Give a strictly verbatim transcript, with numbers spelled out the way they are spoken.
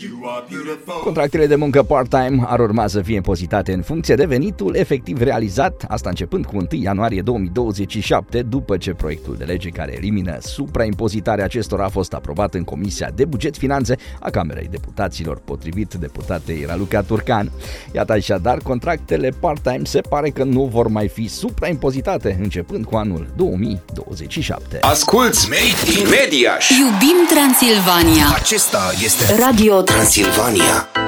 Contractele de muncă part-time ar urma să fie impozitate în funcție de venitul efectiv realizat, asta începând cu întâi ianuarie două mii douăzeci și șapte, după ce proiectul de lege care elimină supraimpozitarea acestora a fost aprobat în Comisia de Buget Finanțe a Camerei Deputaților, potrivit deputatei Raluca Turcan. Iată așadar, contractele part-time se pare că nu vor mai fi supraimpozitate începând cu anul două mii douăzeci și șapte. Asculți Made in Mediaș! Iubim Transilvania! Acesta este Radio Transilvania.